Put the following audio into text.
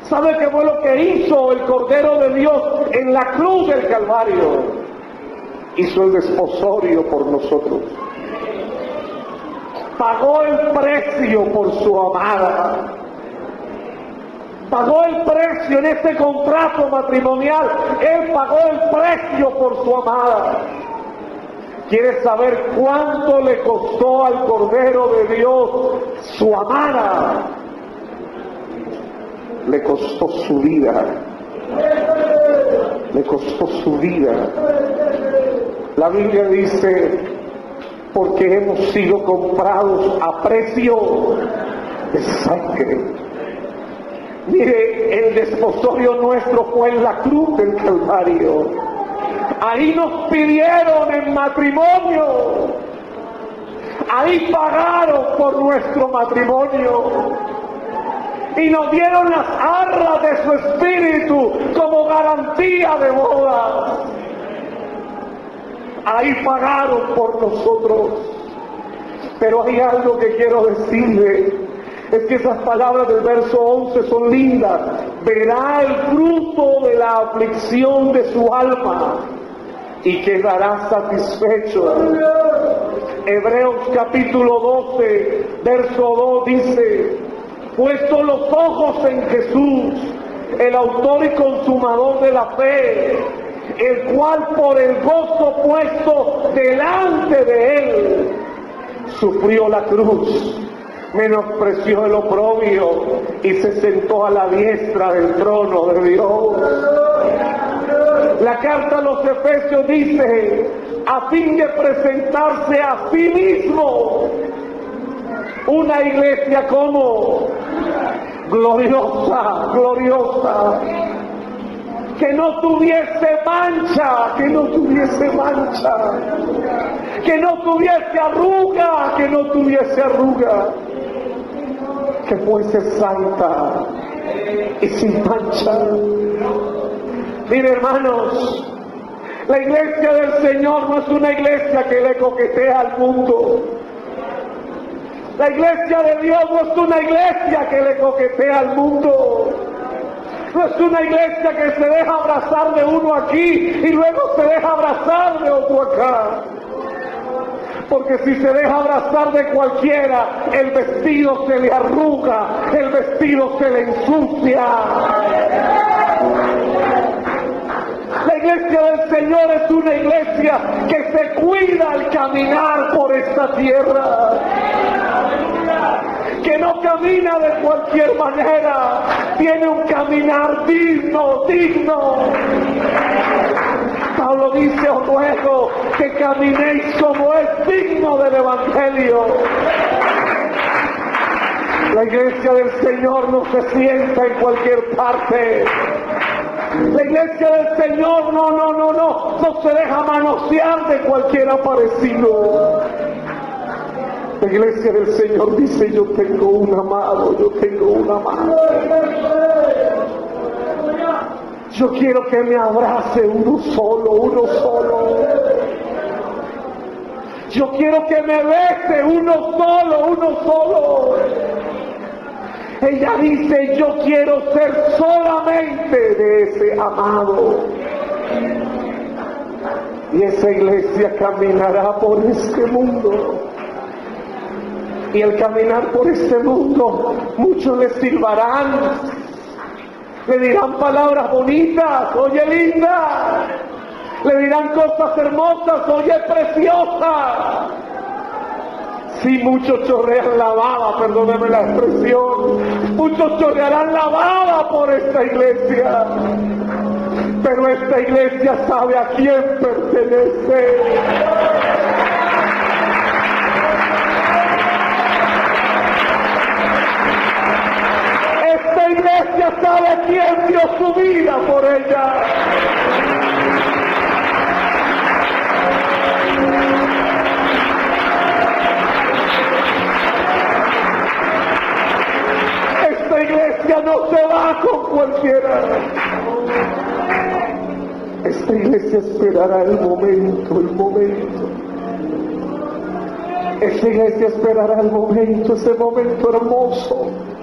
¿Sabe qué fue lo que hizo el Cordero de Dios en la cruz del Calvario? Hizo el desposorio por nosotros. Pagó el precio por su amada. Pagó el precio en este contrato matrimonial. Él pagó el precio por su amada. ¿Quieres saber cuánto le costó al Cordero de Dios su amada? Le costó su vida. Le costó su vida. La Biblia dice, porque hemos sido comprados a precio de sangre. Mire, el desposorio nuestro fue en la cruz del Calvario. Ahí nos pidieron en matrimonio. Ahí pagaron por nuestro matrimonio. Y nos dieron las arras de su espíritu como garantía de boda. Ahí pagaron por nosotros. Pero hay algo que quiero decirle, es que esas palabras del verso 11 son lindas. Verá el fruto de la aflicción de su alma y quedará satisfecho. Hebreos capítulo 12, verso 2 dice, puesto los ojos en Jesús, el autor y consumador de la fe, el cual por el gozo puesto delante de él, sufrió la cruz, menospreció el oprobio y se sentó a la diestra del trono de Dios. La carta a los Efesios dice, a fin de presentarse a sí mismo una iglesia como gloriosa, gloriosa, que no tuviese mancha, que no tuviese mancha, que no tuviese arruga, que no tuviese arruga, que fuese santa y sin mancha. Mire, hermanos, la iglesia del Señor no es una iglesia que le coquetea al mundo. La iglesia de Dios no es una iglesia que le coquetea al mundo. No es una iglesia que se deja abrazar de uno aquí y luego se deja abrazar de otro acá. Porque si se deja abrazar de cualquiera, el vestido se le arruga, el vestido se le ensucia. La iglesia del Señor es una iglesia que se cuida al caminar por esta tierra, que no camina de cualquier manera, tiene un caminar digno. Pablo dice, os ruego que caminéis como es digno del Evangelio. La iglesia del Señor no se sienta en cualquier parte. La iglesia del Señor no se deja manosear de cualquier aparecido. La iglesia del Señor dice, yo tengo un amado, yo tengo un amado. Yo quiero que me abrace uno solo. Yo quiero que me bese uno solo. Ella dice, yo quiero ser solamente de ese amado. Y esa iglesia caminará por este mundo. Y al caminar por este mundo, muchos le silbarán, le dirán palabras bonitas, oye linda, le dirán cosas hermosas, oye preciosa. Sí, muchos chorrean la baba, perdóneme la expresión, muchos chorrearán la baba por esta iglesia, pero esta iglesia sabe a quién pertenece. Esta iglesia sabe quién dio su vida por ella. Esta iglesia no se va con cualquiera. Esta iglesia esperará el momento. Esta iglesia esperará el momento, ese momento hermoso